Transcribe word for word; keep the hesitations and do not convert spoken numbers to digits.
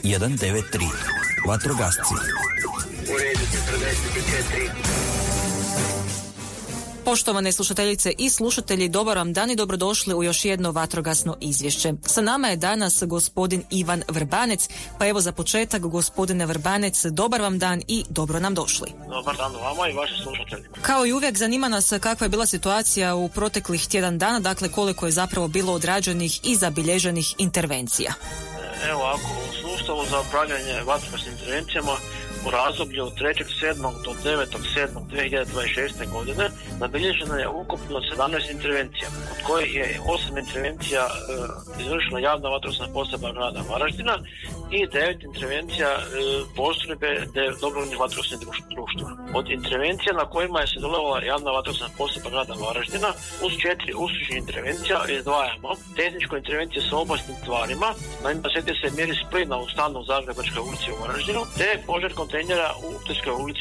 jedan devet tri. Vatrogasci. U redu, četrdeset četiri. Poštovane slušateljice i slušatelji, dobar vam dan i dobrodošli u još jedno vatrogasno izvješće. Sa nama je danas gospodin Ivan Vrbanec, pa evo za početak, gospodine Vrbanec, dobar vam dan i dobro nam došli. Dobar dan vama i vašim slušateljima. Kao i uvijek, zanima nas kakva je bila situacija u proteklih tjedan dana, dakle koliko je zapravo bilo odrađenih i zabilježenih intervencija. Evo, ako u sustavu za upravljanje vatrogasnim intervencijama u razdoblju od trećeg sedmog do devetog sedmog dvije hiljade dvadeset šeste. godine zabilježeno je ukupno sedamnaest intervencija, od kojih je osam intervencija e, izvršila javna vatrogasna postrojba grada Varaždina i devet intervencija e, postrojbe dobrovoljnih vatrogasnih društva. Od intervencija na kojima je sudjelovala javna vatrogasna postrojba grada Varaždina uz četiri uslužnih intervencija izdvajamo tehničku intervenciju sa opasnim tvarima, na njima se miris plina u stanu u Zagrebačkoj ulici u Varaždinu, te požar kontejnera u Uteskoj ulici